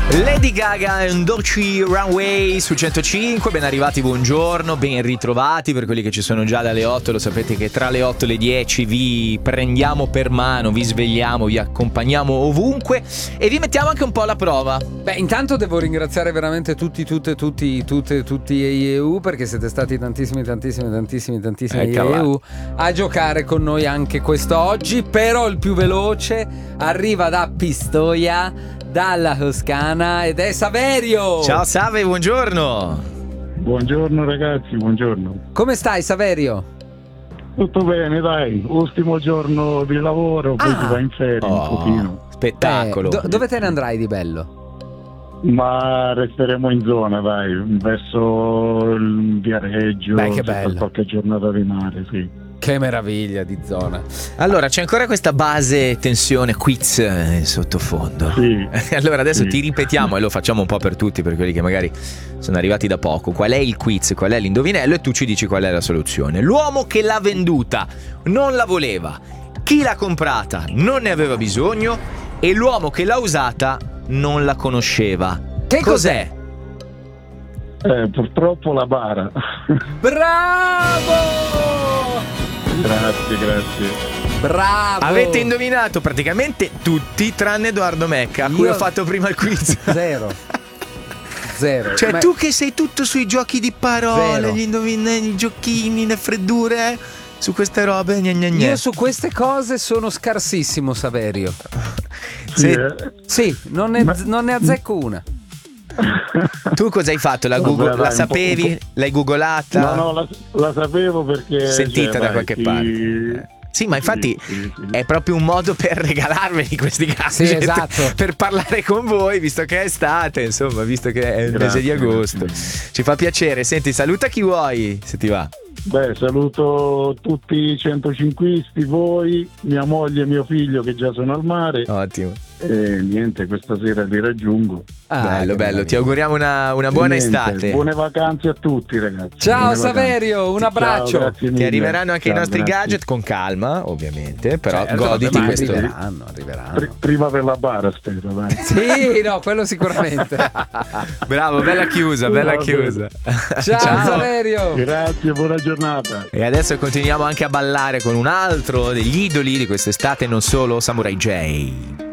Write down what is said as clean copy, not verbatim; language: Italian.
Lady Gaga e Dolce Runway su 105. Ben arrivati, buongiorno, ben ritrovati. Per quelli che ci sono già dalle 8, lo sapete che tra le 8 e le 10 vi prendiamo per mano, vi svegliamo, vi accompagniamo ovunque e vi mettiamo anche un po' alla prova. Beh, intanto devo ringraziare veramente tutti EU, perché siete stati tantissimi EU a giocare con noi anche quest'oggi. Però il più veloce arriva da Pistoia, dalla Toscana, ed è Saverio. Ciao Save, buongiorno. Buongiorno ragazzi, buongiorno. Come stai, Saverio? Tutto bene, dai, ultimo giorno di lavoro, poi si va in ferie un pochino. Spettacolo. Dove te ne andrai di bello? Ma resteremo in zona, dai, verso il Viareggio. Beh, che bello. Qualche giornata di mare, sì. Che meraviglia di zona. Allora, c'è ancora questa base tensione quiz in sottofondo. Sì. Allora adesso Sì. ti ripetiamo e lo facciamo un po' per tutti, per quelli che magari sono arrivati da poco. Qual è il quiz, qual è l'indovinello, e tu ci dici qual è la soluzione. L'uomo che l'ha venduta non la voleva, chi l'ha comprata non ne aveva bisogno e l'uomo che l'ha usata non la conosceva. Che cos'è? Purtroppo la bara. Bravo! Grazie. Bravo! Avete indovinato praticamente tutti tranne Edoardo Mecca, a cui ho fatto prima il quiz. Zero. Cioè, tu che sei tutto sui giochi di parole, Zero. gli indovinelli, i giochini, le freddure, su queste robe, Io su queste cose sono scarsissimo, Saverio. Sì, non ne azzecco una. Tu cosa hai fatto? La Dai, sapevi? L'hai googolata? No, la sapevo perché Sentita da dai, qualche parte. Sì, ma infatti sì. è proprio un modo per regalarveli questi gadget. Sì, esatto. Per parlare con voi, visto che è estate, insomma, visto che è il mese di agosto. Ci fa piacere. Senti, saluta chi vuoi, se ti va. Beh, saluto tutti i 105isti, voi, mia moglie e mio figlio che già sono al mare. Ottimo. E niente, questa sera li raggiungo. Bello. Ti auguriamo una buona estate. Buone vacanze a tutti, ragazzi. Ciao Buone Saverio, vacanze. un abbraccio. Ciao, grazie mille. Ti arriveranno anche i Ciao, nostri grazie. gadget con calma, ovviamente, però Certo, goditi ma questo. arriveranno. Prima per la bara, spero, dai. Sì, no, quello sicuramente. Bravo, bella chiusa. Ciao Saverio. Grazie, buona giornata. E adesso continuiamo anche a ballare con un altro degli idoli di quest'estate, non solo, Samurai J.